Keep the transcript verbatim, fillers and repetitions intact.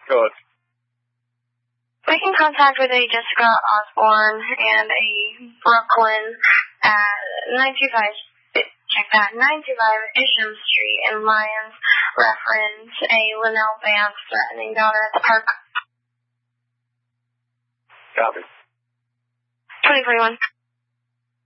Good. Making contact with a Jessica Osborne and a Brooklyn at nine two five, check that, nine two five Isham Street in Lyons. Reference a Linnell Vance threatening daughter at the park. Copy. twenty forty-one.